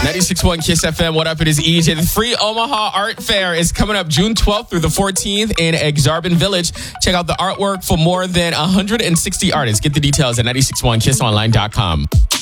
96.1 Kiss FM. What up? It is EJ. The free Omaha Art Fair is coming up June 12th through the 14th in Exarban Village. Check out the artwork for more than 160 artists. Get the details at 96.1KissOnline.com.